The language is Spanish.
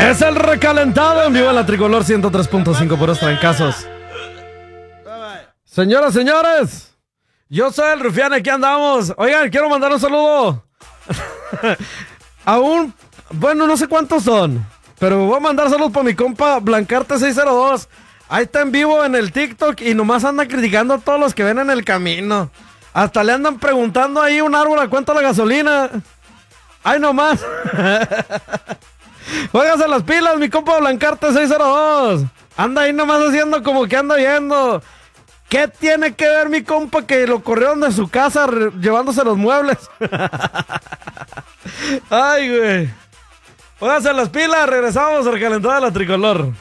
Es el recalentado en vivo en la Tricolor 103.5 puros trancazos. Señoras, señores, yo soy el Rufián, aquí andamos. Oigan, quiero mandar un saludo bueno, no sé cuántos son, pero voy a mandar saludos para mi compa Blancarte 602. Ahí está en vivo en el TikTok y nomás anda criticando a todos los que ven en el camino. Hasta le andan preguntando ahí un árbol a cuánto la gasolina. ¡Ay, nomás! Póngase las pilas, mi compa Blancarte 602. Anda ahí nomás haciendo como que anda viendo. ¿Qué tiene que ver mi compa que lo corrieron de su casa llevándose los muebles? Ay, güey. Póngase las pilas, regresamos al calentado de la Tricolor.